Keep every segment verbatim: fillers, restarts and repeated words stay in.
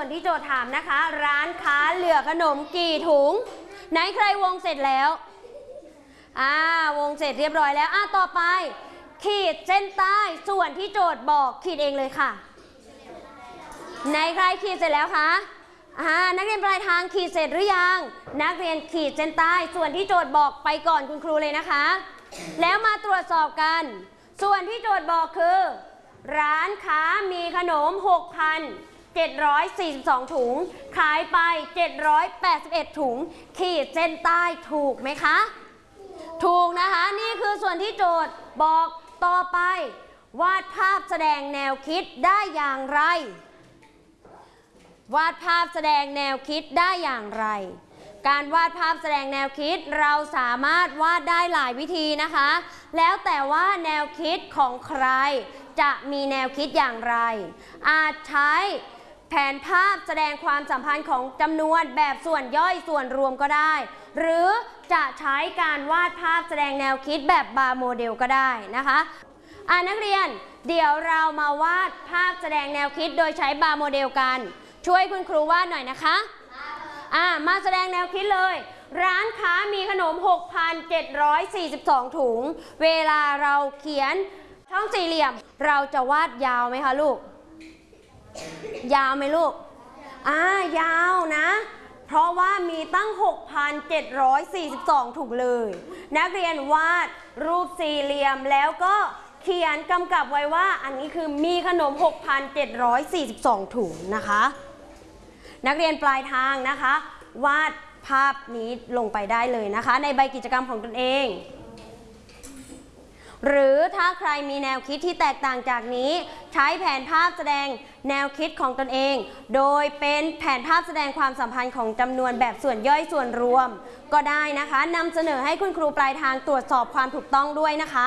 วนที่โจทย์ถามนะคะร้านค้าเหลือขนมกี่ถุงไหนใครวงเสร็จแล้วอ่าวงเสร็จเรียบร้อยแล้วอ่ะต่อไปขีดเส้นใต้ส่วนที่โจทย์บอกขีดเองเลยค่ะไหนใครขีดเสร็จแล้วคะอ่านักเรียนปลายทางขีดเสร็จหรือยังนักเรียนขีดเส้นใต้ส่วนที่โจทย์บอกไปก่อนคุณครูเลยนะคะแล้วมาตรวจสอบกันส่วนที่โจทย์บอกคือร้านค้ามีขนม หกพันเจ็ดร้อยสี่สิบสอง ถุงขายไปเจ็ดร้อยแปดสิบเอ็ดถุงขีดเส้นใต้ถูกไหมคะถูกนะคะนี่คือส่วนที่โจทย์บอกต่อไปวาดภาพแสดงแนวคิดได้อย่างไรวาดภาพแสดงแนวคิดได้อย่างไรการวาดภาพแสดงแนวคิดเราสามารถวาดได้หลายวิธีนะคะแล้วแต่ว่าแนวคิดของใครจะมีแนวคิดอย่างไรอาจใช้แผนภาพแสดงความสัมพันธ์ของจำนวนแบบส่วนย่อยส่วนรวมก็ได้หรือจะใช้การวาดภาพแสดงแนวคิดแบบบาร์โมเดลก็ได้นะคะอ่านักเรียนเดี๋ยวเรามาวาดภาพแสดงแนวคิดโดยใช้บาร์โมเดลกันช่วยคุณครูวาดหน่อยนะคะอ่ามาแสดงแนวคิดเลยร้านค้ามีขนม หกพันเจ็ดร้อยสี่สิบสอง ถุงเวลาเราเขียนช่องสี่เหลี่ยมเราจะวาดยาวไหมคะลูกยาวไหมลูกอ่ายาวนะเพราะว่ามีตั้ง หกพันเจ็ดร้อยสี่สิบสอง ถุงเลยนักเรียนวาดรูปสี่เหลี่ยมแล้วก็เขียนกำกับไว้ว่าอันนี้คือมีขนม หกพันเจ็ดร้อยสี่สิบสอง ถุงนะคะนักเรียนปลายทางนะคะวาดภาพนี้ลงไปได้เลยนะคะในใบกิจกรรมของตนเองหรือถ้าใครมีแนวคิดที่แตกต่างจากนี้ใช้แผนภาพแสดงแนวคิดของตนเองโดยเป็นแผนภาพแสดงความสัมพันธ์ของจำนวนแบบส่วนย่อยส่วนรวมก็ได้นะคะนำเสนอให้คุณครูปลายทางตรวจสอบความถูกต้องด้วยนะคะ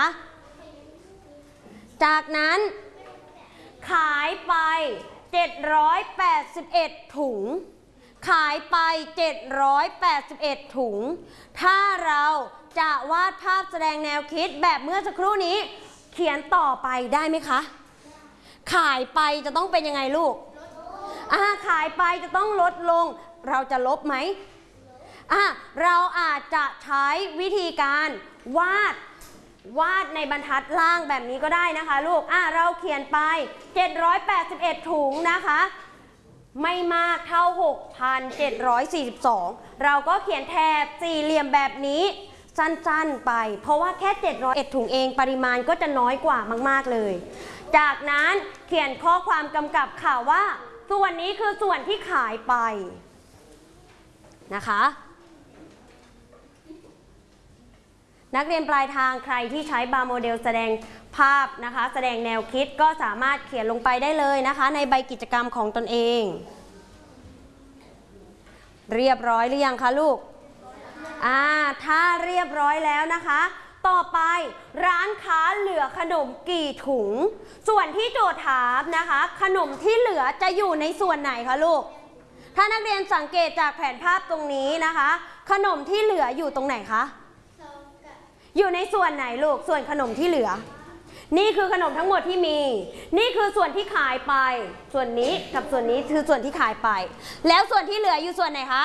จากนั้นขายไปเจ็ดร้อยแปดสิบเอ็ดถุงขายไปเจ็ดร้อยแปดสิบเอ็ดถุงถ้าเราจะวาดภาพแสดงแนวคิดแบบเมื่อสักครู่นี้เขียนต่อไปได้ไหมคะขายไปจะต้องเป็นยังไงลูกอ่าขายไปจะต้องลดลงเราจะลบไหมอ่าเราอาจจะใช้วิธีการวาดวาดในบรรทัดล่างแบบนี้ก็ได้นะคะลูกอ่ะเราเขียนไปเจ็ดร้อยแปดสิบเอ็ดถุงนะคะไม่มากเท่า หกพันเจ็ดร้อยสี่สิบสอง เราก็เขียนแถบสี่เหลี่ยมแบบนี้สั้นๆไปเพราะว่าแค่เจ็ดร้อยเอ็ดถุงเองปริมาณก็จะน้อยกว่ามากๆเลยจากนั้นเขียนข้อความกำกับค่ะว่าส่วนนี้คือส่วนที่ขายไปนะคะนักเรียนปลายทางใครที่ใช้บาร์โมเดลแสดงภาพนะคะแสดงแนวคิดก็สามารถเขียนลงไปได้เลยนะคะในใบกิจกรรมของตนเองเรียบร้อยหรือยังคะลูกอ่าถ้าเรียบร้อยแล้วนะคะต่อไปร้านค้าเหลือขนมกี่ถุงส่วนที่โจทย์ถามนะคะขนมที่เหลือจะอยู่ในส่วนไหนคะลูกถ้านักเรียนสังเกตจากแผนภาพตรงนี้นะคะขนมที่เหลืออยู่ตรงไหนคะอยู่ในส่วนไหนลูกส่วนขนมที่เหลือนี่คือขนมทั้งหมดที่มีนี่คือส่วนที่ขายไปส่วนนี้กับส่วนนี้คือส่วนที่ขายไปแล้วส่วนที่เหลืออยู่ส่วนไหนคะ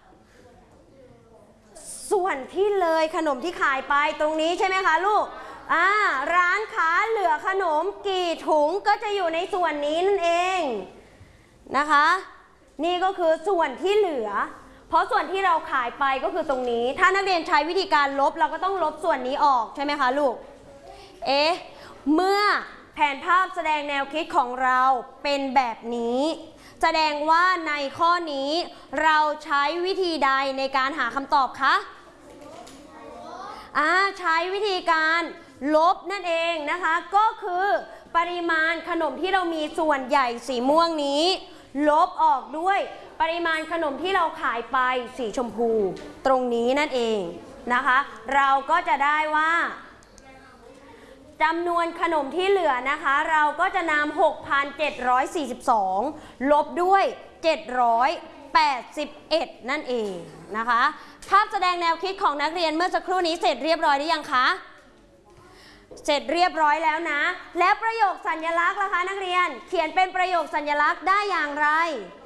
ส่วนที่เลยขนมที่ขายไปตรงนี้ใช่ไหมคะลูกอ่าร้านค้าเหลือขนมกี่ถุงก็จะอยู่ในส่วนนี้นั่นเองนะคะนี่ก็คือส่วนที่เหลือเพราะส่วนที่เราขายไปก็คือตรงนี้ถ้านักเรียนใช้วิธีการลบเราก็ต้องลบส่วนนี้ออกใช่ไหมคะลูกเอ๊ะเมื่อแผนภาพแสดงแนวคิดของเราเป็นแบบนี้แสดงว่าในข้อนี้เราใช้วิธีใดในการหาคำตอบคะอ่าใช้วิธีการลบนั่นเองนะคะก็คือปริมาณขนมที่เรามีส่วนใหญ่สีม่วงนี้ลบออกด้วยปริมาณขนมที่เราขายไปสีชมพูตรงนี้นั่นเองนะคะเราก็จะได้ว่าจำนวนขนมที่เหลือนะคะเราก็จะนำ หกพันเจ็ดร้อยสี่สิบสอง ลบด้วยเจ็ดร้อยแปดสิบเอ็ดนั่นเองนะคะภาพแสดงแนวคิดของนักเรียนเมื่อสักครู่นี้เสร็จเรียบร้อยหรือยังคะเสร็จเรียบร้อยแล้วนะแล้วประโยคสัญลักษณ์ล่ะคะนักเรียนเขียนเป็นประโยคสัญลักษณ์ได้อย่างไร